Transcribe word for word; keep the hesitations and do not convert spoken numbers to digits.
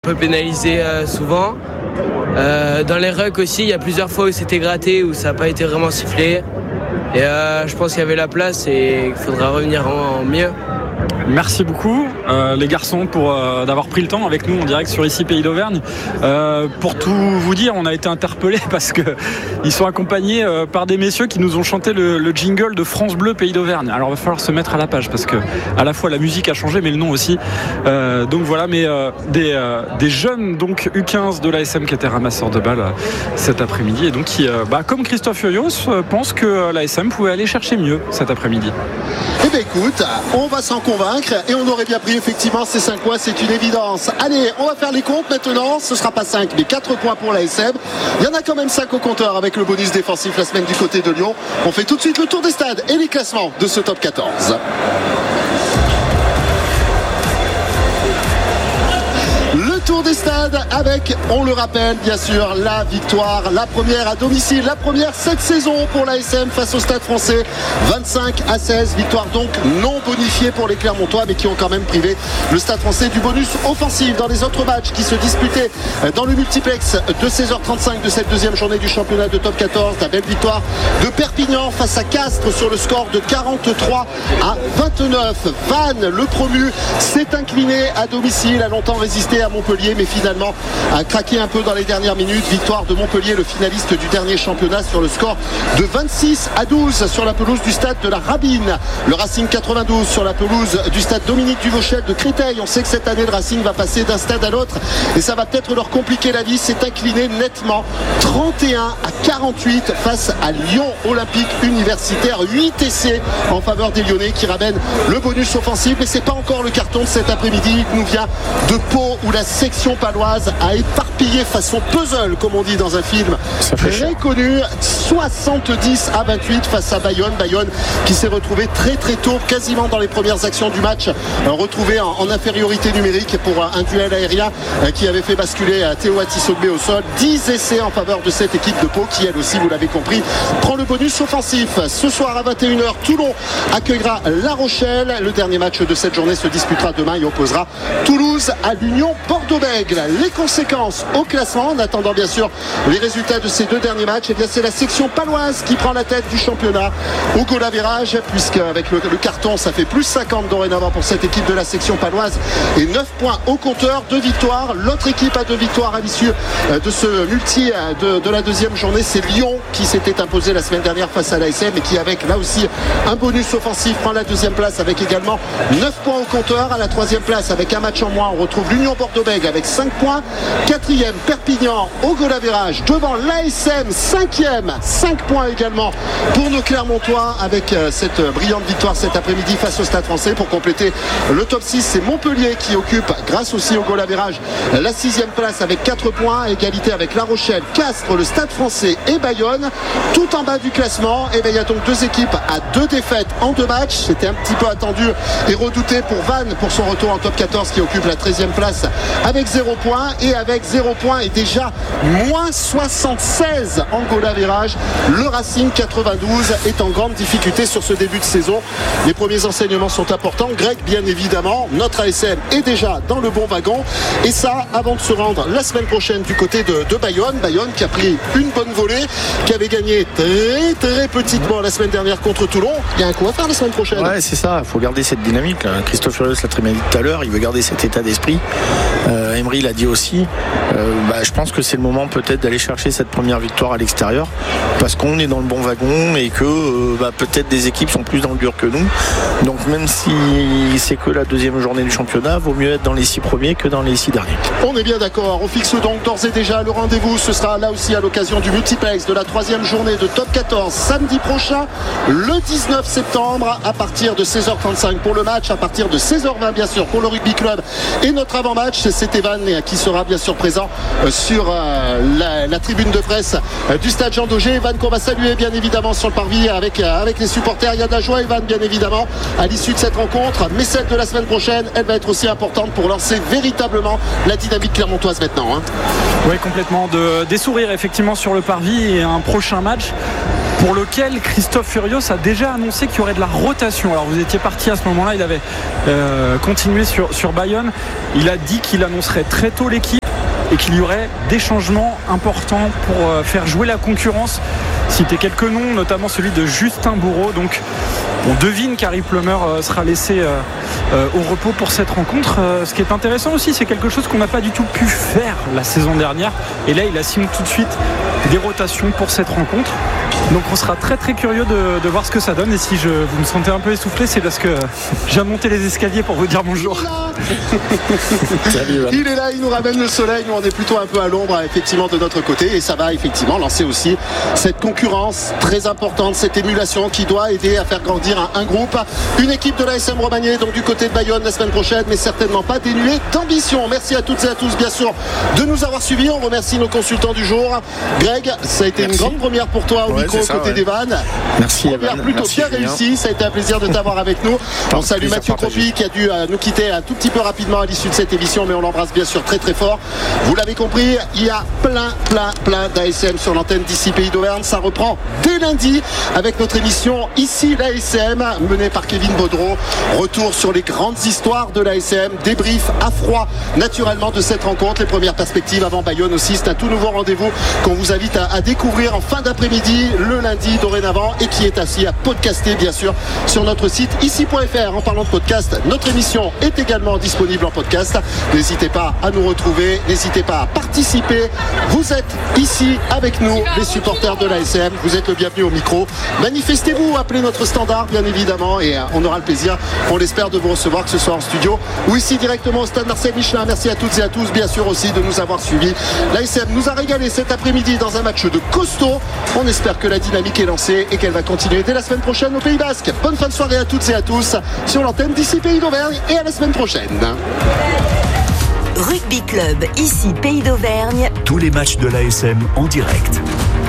Un peu pénalisé euh, souvent. Euh, dans les rucks aussi, il y a plusieurs fois où c'était gratté, où ça n'a pas été vraiment sifflé. Et euh, je pense qu'il y avait la place et qu'il faudra revenir en, en mieux. Merci beaucoup euh, les garçons pour euh, d'avoir pris le temps avec nous en direct sur ici Pays d'Auvergne. Euh, pour tout vous dire, on a été interpellés parce que ils sont accompagnés euh, par des messieurs qui nous ont chanté le, le jingle de France Bleu Pays d'Auvergne. Alors il va falloir se mettre à la page parce que à la fois la musique a changé mais le nom aussi. Euh, donc voilà, mais euh, des, euh, des jeunes donc U quinze de l'A S M qui étaient ramasseurs de balles euh, cet après-midi et donc qui, euh, bah, comme Christophe Urios, euh, pense que euh, l'A S M pouvait aller chercher mieux cet après-midi. Eh bien écoute, on va s'en convaincre et on aurait bien pris effectivement ces cinq points, c'est une évidence. Allez, on va faire les comptes maintenant, ce ne sera pas cinq mais quatre points pour l'A S M. Il y en a quand même cinq au compteur avec le bonus défensif la semaine du côté de Lyon. On fait tout de suite le tour des stades et les classements de ce top quatorze. Tour des stades avec, on le rappelle bien sûr, la victoire, la première à domicile, la première cette saison pour l'A S M face au Stade Français, vingt-cinq à seize, victoire donc non bonifiée pour les Clermontois mais qui ont quand même privé le Stade Français du bonus offensif. Dans les autres matchs qui se disputaient dans le multiplex de seize heures trente-cinq de cette deuxième journée du championnat de top quatorze, la belle victoire de Perpignan face à Castres sur le score de quarante-trois à vingt-neuf. Vannes, le promu, s'est incliné à domicile, a longtemps résisté à Montpellier mais finalement a craqué un peu dans les dernières minutes. Victoire de Montpellier, le finaliste du dernier championnat, sur le score de vingt-six à douze sur la pelouse du stade de la Rabine. Le Racing quatre-vingt-douze sur la pelouse du stade Dominique Duvauchel de Créteil. On sait que cette année le Racing va passer d'un stade à l'autre et ça va peut-être leur compliquer la vie. C'est incliné nettement trente et un à quarante-huit face à Lyon Olympique Universitaire. huit essais en faveur des Lyonnais qui ramènent le bonus offensif, mais c'est pas encore le carton de cet après-midi. Il nous vient de Pau où la section paloise a éparpillé façon puzzle, comme on dit dans un film très connu, soixante-dix à vingt-huit face à Bayonne. Bayonne qui s'est retrouvé très très tôt, quasiment dans les premières actions du match, retrouvé en, en infériorité numérique pour un duel aérien qui avait fait basculer Théo Atisogbe au sol. dix essais en faveur de cette équipe de Pau qui, elle aussi, vous l'avez compris, prend le bonus offensif. Ce soir à vingt et une heures, Toulon accueillera La Rochelle. Le dernier match de cette journée se disputera demain et opposera Toulouse à l'Union Bordeaux-Bègles. Les conséquences au classement, en attendant bien sûr les résultats de ces deux derniers matchs, et bien c'est la section paloise qui prend la tête du championnat au goal average, puisque avec le, le carton ça fait plus cinquante dorénavant pour cette équipe de la section paloise et neuf points au compteur, deux victoires. L'autre équipe a deux victoires à l'issue de ce multi de, de la deuxième journée, c'est Lyon qui s'était imposé la semaine dernière face à l'A S M et qui, avec là aussi un bonus offensif, prend la deuxième place avec également neuf points au compteur. À la troisième place avec un match en moins, on retrouve l'Union Bordeaux-Bègles avec cinq points. Quatrième, Perpignan au goal average devant l'A S M, cinquième, cinq points également pour nos Clermontois avec cette brillante victoire cet après-midi face au Stade Français. Pour compléter le top six, c'est Montpellier qui occupe, grâce aussi au goal average, la sixième place avec quatre points, égalité avec La Rochelle, Castres, le Stade Français et Bayonne. Tout en bas du classement, et bien il y a donc deux équipes à deux défaites en deux matchs. C'était un petit peu attendu et redouté pour Vannes pour son retour en top quatorze qui occupe la treizième place avec zéro point, et avec zéro point et déjà moins soixante-seize en goal average. Le Racing quatre-vingt-douze est en grande difficulté sur ce début de saison. Les premiers enseignements sont importants. Greg, bien évidemment, notre A S M est déjà dans le bon wagon, et ça avant de se rendre la semaine prochaine du côté de, de Bayonne. Bayonne qui a pris une bonne volée, qui avait gagné très très petitement la semaine dernière contre Toulon. Il y a un coup à faire la semaine prochaine. Ouais, c'est ça, il faut garder cette dynamique là. Christophe Furios l'a très bien dit tout à l'heure, il veut garder cet état d'esprit. euh, Emery l'a dit aussi. euh, bah, je pense que c'est le moment peut-être d'aller chercher cette première victoire à l'extérieur, parce qu'on est dans le bon wagon et que euh, bah, peut-être des équipes sont plus dans le dur que nous, donc même si c'est que la deuxième journée du championnat, vaut mieux être dans les six premiers que dans les six derniers. On est bien d'accord, on fixe donc d'ores et déjà le rendez-vous. Ce sera là aussi à l'occasion du multiplex de la troisième journée de top quatorze samedi prochain, le dix-neuf septembre, à partir de seize heures trente-cinq pour le match, à partir de seize heures vingt bien sûr pour le rugby club et notre avant-match. C'est Evan qui sera bien sûr présent sur la, la tribune de presse du stade Jean Daugé. Evan qu'on va saluer bien évidemment sur le parvis avec, avec les supporters. Il y a de la joie, Evan, bien évidemment, à l'issue de cette rencontre, mais celle de la semaine prochaine, elle va être aussi importante pour lancer véritablement la dynamique clermontoise maintenant, hein. Oui, complètement. De, des sourires effectivement sur le parvis et un prochain match pour lequel Christophe Furios a déjà annoncé qu'il y aurait de la rotation. Alors vous étiez parti à ce moment-là, il avait euh, continué sur, sur Bayonne. Il a dit qu'il annoncerait très tôt l'équipe et qu'il y aurait des changements importants pour euh, faire jouer la concurrence. Citer quelques noms, notamment celui de Justin Bourreau. Donc on devine qu'Harry Plummer euh, sera laissé euh, euh, au repos pour cette rencontre. Euh, ce qui est intéressant aussi, c'est quelque chose qu'on n'a pas du tout pu faire la saison dernière. Et là, il assigne tout de suite des rotations pour cette rencontre. Donc on sera très très curieux de, de voir ce que ça donne. Et si je, vous me sentez un peu essoufflé, c'est parce que je viens de monter les escaliers pour vous dire bonjour. Salut, il est là, il nous ramène le soleil. Nous on est plutôt un peu à l'ombre effectivement de notre côté. Et ça va effectivement lancer aussi cette concurrence très importante, cette émulation qui doit aider à faire grandir un, un groupe. Une équipe de l'A S M Romagné, donc du côté de Bayonne la semaine prochaine, mais certainement pas dénuée d'ambition. Merci à toutes et à tous bien sûr de nous avoir suivis. On remercie nos consultants du jour. Greg, ça a été Merci. Une grande première pour toi au ouais, micro ça, côté ouais. des vannes. Merci Première Evan. plutôt Merci, bien Julien. réussie. Ça a été un plaisir de t'avoir avec nous. On salue Mathieu Cropi qui a dû euh, nous quitter un tout petit peu rapidement à l'issue de cette émission, mais on l'embrasse bien sûr très très fort. Vous l'avez compris, il y a plein plein plein d'A S M sur l'antenne d'ici Pays d'Auvergne. Ça reprend dès lundi avec notre émission Ici l'A S M menée par Kevin Baudreau. Retour sur les grandes histoires de l'A S M, débrief à froid naturellement de cette rencontre, les premières perspectives avant Bayonne aussi. C'est un tout nouveau rendez-vous qu'on vous invite à, à découvrir en fin d'après-midi le lundi dorénavant et qui est ainsi à podcaster bien sûr sur notre site ici point f r. En parlant de podcast, notre émission est également disponible en podcast. N'hésitez pas à nous retrouver, n'hésitez pas à participer. Vous êtes ici avec nous, les supporters de l'A S M. Vous êtes le bienvenu au micro. Manifestez-vous, appelez notre standard bien évidemment et on aura le plaisir, on l'espère, de vous recevoir, que ce soit en studio ou ici directement au stade Marcel Michelin. Merci à toutes et à tous bien sûr aussi de nous avoir suivis. L'A S M nous a régalé cet après-midi dans un match de costaud. On espère que la dynamique est lancée et qu'elle va continuer dès la semaine prochaine au Pays Basque. Bonne fin de soirée à toutes et à tous sur l'antenne d'ici Pays d'Auvergne et à la semaine prochaine. Rugby Club, ici Pays d'Auvergne. Tous les matchs de l'A S M en direct.